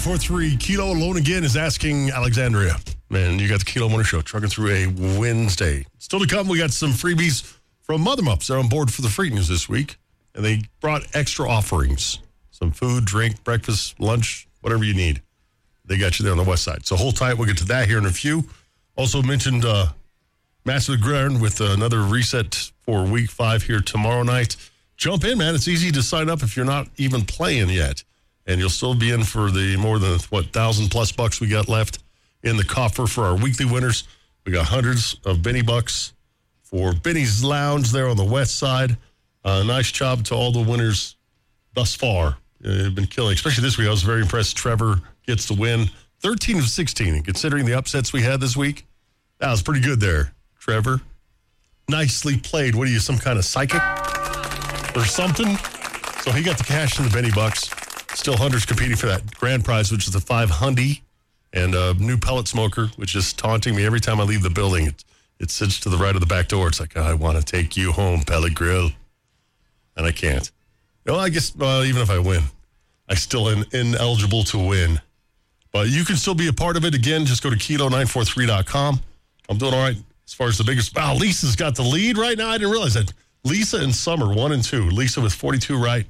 943 Kilo Alone Again is asking Alexandria. Man, you got the Kilo Morning Show trucking through a Wednesday. Still to come, we got some freebies from Mother Mups. They're on board for the Freak News this week, and they brought extra offerings. Some food, drink, breakfast, lunch, whatever you need. They got you there on the west side. So hold tight. We'll get to that here in a few. Also mentioned Master of the Gridiron with another reset for week 5 here tomorrow night. Jump in, man. It's easy to sign up if you're not even playing yet. And you'll still be in for the more than, $1,000+ bucks we got left in the coffer for our weekly winners. We got hundreds of Benny bucks for Benny's Lounge there on the west side. Nice job to all the winners thus far. They've been killing, especially this week. I was very impressed. Trevor gets the win. 13 of 16. And considering the upsets we had this week, that was pretty good there, Trevor. Nicely played. What are you, some kind of psychic or something? So he got the cash and the Benny bucks. Still hunters competing for that grand prize, which is a 5 Hyundai and a new pellet smoker, which is taunting me every time I leave the building. It sits to the right of the back door. It's like, I want to take you home, pellet grill. And I can't. Well, I guess, even if I win, I still am ineligible to win. But you can still be a part of it. Again, just go to kilo943.com. I'm doing all right as far as the biggest. Wow, Lisa's got the lead right now. I didn't realize that. Lisa and Summer, 1 and 2. Lisa with 42 right.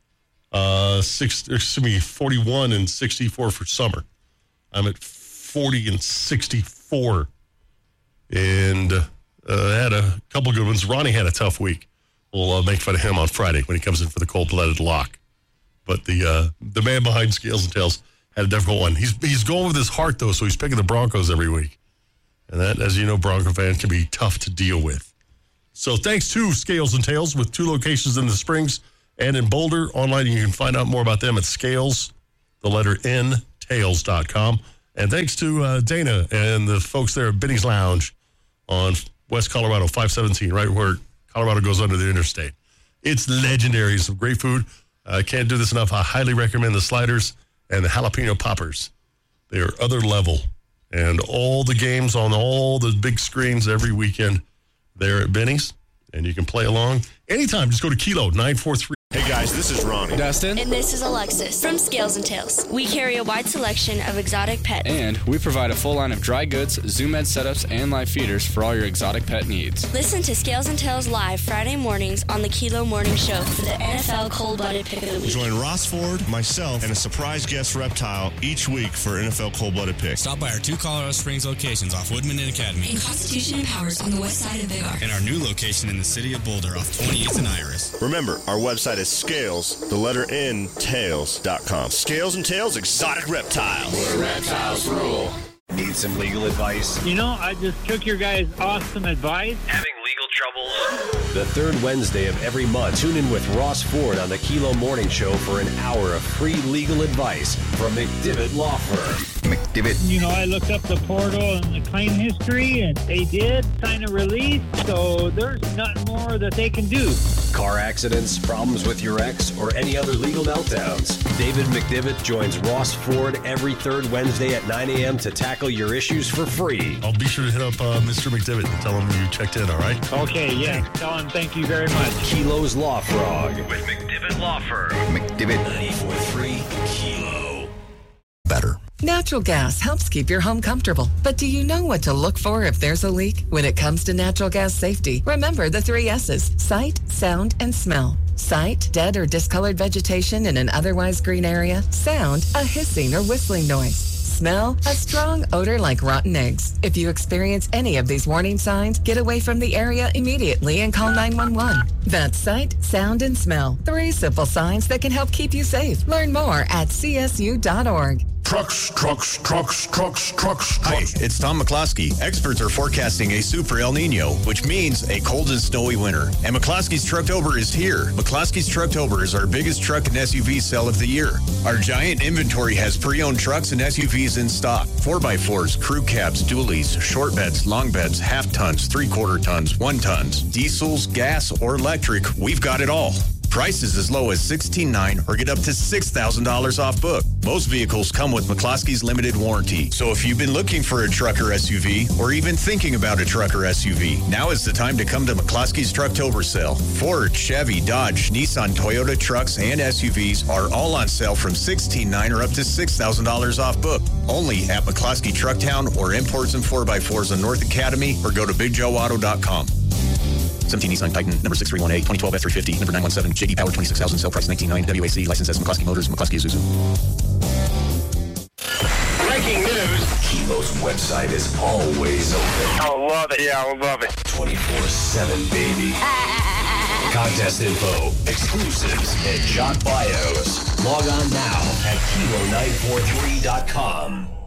41 and 64 for Summer. I'm at 40 and 64. And had a couple good ones. Ronnie had a tough week. We'll make fun of him on Friday when he comes in for the cold-blooded lock. But the man behind Scales and Tails had a difficult one. He's going with his heart, though, so he's picking the Broncos every week. And that, as you know, Bronco fan can be tough to deal with. So thanks to Scales and Tails with 2 locations in the Springs and in Boulder. Online, you can find out more about them at Scales, the letter N, Tails.com. And thanks to Dana and the folks there at Benny's Lounge on West Colorado, 517, right where Colorado goes under the interstate. It's legendary. Some great food. I can't do this enough. I highly recommend the sliders and the jalapeno poppers. They are other level. And all the games on all the big screens every weekend there at Benny's. And you can play along anytime. Just go to Kilo 943. Hey guys, this is Ronnie. Dustin. And this is Alexis from Scales and Tails. We carry a wide selection of exotic pets. And we provide a full line of dry goods, Zoom Ed setups, and live feeders for all your exotic pet needs. Listen to Scales and Tails live Friday mornings on the Kilo Morning Show for the NFL Cold-Blooded Pick of the Week. Join Ross Ford, myself, and a surprise guest reptile each week for NFL Cold-Blooded Pick. Stop by our 2 Colorado Springs locations off Woodman and Academy. In Constitution and Powers on the west side of Big R. And our new location in the city of Boulder off 28th and Iris. Remember, our website is Scales, the letter N, Tails.com. Scales and Tails, exotic reptiles. Where reptiles rule. Need some legal advice? You know, I just took your guys' awesome advice. Having legal troubles? The third Wednesday of every month, tune in with Ross Ford on the Kilo Morning Show for an hour of free legal advice from McDivitt Law Firm. McDivitt. You know, I looked up the portal and the claim history, and they did sign a release, so there's nothing more that they can do. Car accidents, problems with your ex, or any other legal meltdowns. David McDivitt joins Ross Ford every third Wednesday at 9 a.m. to tackle your issues for free. I'll be sure to hit up Mr. McDivitt and tell him you checked in, all right? Okay, yeah. Tell him thank you very much. Kilo's Law Frog. With McDivitt Law Firm. McDivitt. 94.3 Kilo. Better. Natural gas helps keep your home comfortable. But do you know what to look for if there's a leak? When it comes to natural gas safety, remember the 3 S's: sight, sound, and smell. Sight, dead or discolored vegetation in an otherwise green area. Sound, a hissing or whistling noise. Smell, a strong odor like rotten eggs. If you experience any of these warning signs, get away from the area immediately and call 911. That's sight, sound, and smell. 3 simple signs that can help keep you safe. Learn more at csu.org. Trucks. Hi, it's Tom McCloskey. Experts are forecasting a super El Nino, which means a cold and snowy winter. And McCloskey's Trucktober is here. McCloskey's Trucktober is our biggest truck and SUV sale of the year. Our giant inventory has pre-owned trucks and SUVs in stock. 4x4s, crew cabs, dualies, short beds, long beds, half tons, 3/4 tons, 1 tons, diesels, gas, or electric. We've got it all. Prices as low as $16,900 or get up to $6,000 off book. Most vehicles come with McCloskey's limited warranty. So if you've been looking for a truck or SUV, or even thinking about a truck or SUV, now is the time to come to McCloskey's Trucktober sale. Ford, Chevy, Dodge, Nissan, Toyota trucks, and SUVs are all on sale from $16,900 or up to $6,000 off book. Only at McCloskey Trucktown or Imports and 4x4s on North Academy, or go to BigJoeAuto.com. 17 Nissan Titan, number 6318, 2012 F350, number 917, JD Power 26,000, sale price $19,900, WAC, license as McCloskey Motors, McCloskey Isuzu. Breaking news. Kilo's website is always open. I love it. Yeah, I love it. 24/7, baby. Contest info, exclusives, and shot bios. Log on now at Kilo943.com.